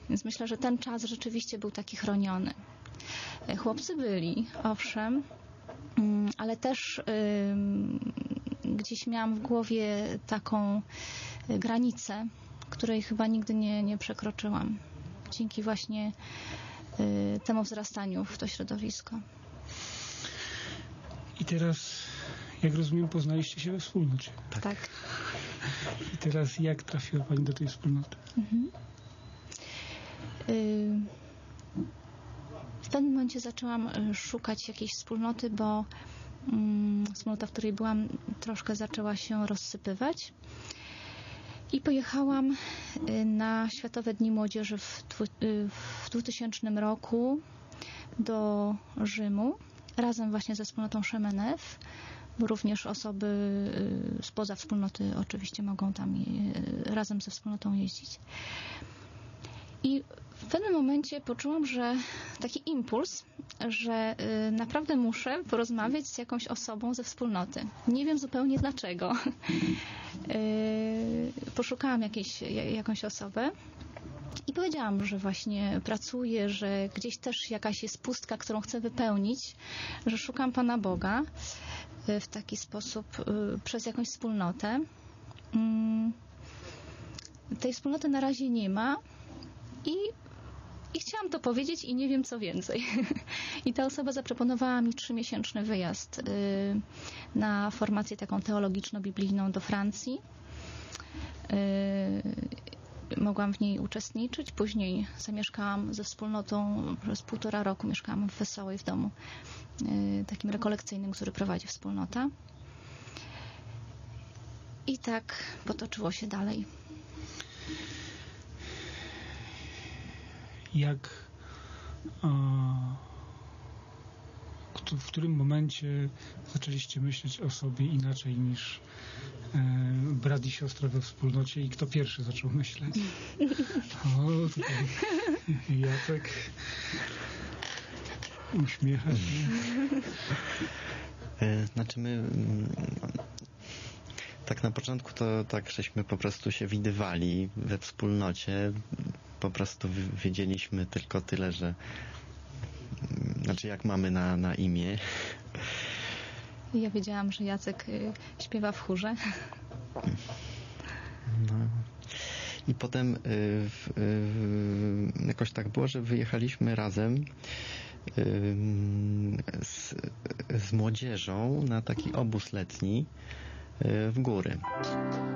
Więc myślę, że ten czas rzeczywiście był taki chroniony. Chłopcy byli, owszem, ale też gdzieś miałam w głowie taką granicę, której chyba nigdy nie przekroczyłam. Dzięki właśnie temu wzrastaniu w to środowisko. I teraz, jak rozumiem, poznaliście się we wspólnocie. Tak. I teraz jak trafiła Pani do tej wspólnoty? W pewnym momencie zaczęłam szukać jakiejś wspólnoty, bo wspólnota, w której byłam, troszkę zaczęła się rozsypywać. I pojechałam na Światowe Dni Młodzieży w 2000 roku do Rzymu, razem właśnie ze wspólnotą Szemenew, bo również osoby spoza wspólnoty oczywiście mogą tam razem ze wspólnotą jeździć. I w pewnym momencie poczułam, że taki impuls, że naprawdę muszę porozmawiać z jakąś osobą ze wspólnoty. Nie wiem zupełnie dlaczego. Poszukałam jakąś osobę i powiedziałam, że właśnie pracuję, że gdzieś też jakaś jest pustka, którą chcę wypełnić, że szukam Pana Boga w taki sposób przez jakąś wspólnotę. Tej wspólnoty na razie nie ma i chciałam to powiedzieć i nie wiem co więcej. I ta osoba zaproponowała mi 3-miesięczny wyjazd na formację taką teologiczno-biblijną do Francji. Mogłam w niej uczestniczyć. Później zamieszkałam ze wspólnotą przez 1,5 roku. Mieszkałam w Wesołej w domu takim rekolekcyjnym, który prowadzi wspólnota. I tak potoczyło się dalej. W którym momencie zaczęliście myśleć o sobie inaczej niż brat i siostra we wspólnocie i kto pierwszy zaczął myśleć? O, tutaj Jacek uśmiecha się. Znaczy my tak na początku to tak żeśmy po prostu się widywali we wspólnocie. Po prostu wiedzieliśmy tylko tyle, że znaczy jak mamy na imię. Ja wiedziałam, że Jacek śpiewa w chórze. No. I potem jakoś tak było, że wyjechaliśmy razem z młodzieżą na taki obóz letni w góry.